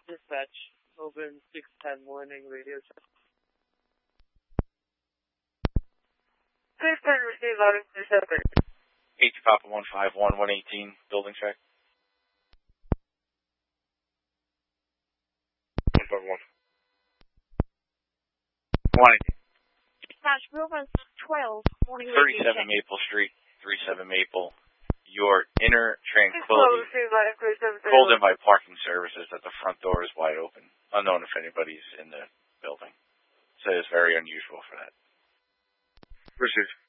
Dispatch, open 610 morning radio check. 610 receive out of 27. 8 Papa 151, 118, building check. 1.1. 118. Dispatch, Wilbur 12, morning 37 radio check. Maple Street, 37 Maple. Your inner tranquility called in by parking services that the front door is wide open. Unknown if anybody's in the building. So it's very unusual for that. Received.